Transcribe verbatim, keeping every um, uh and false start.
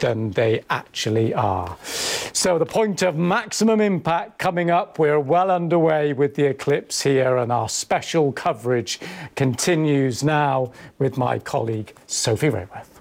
than they actually are. So the point of maximum impact coming up. We're well underway with the eclipse here, and our special coverage continues now with my colleague Sophie Raworth.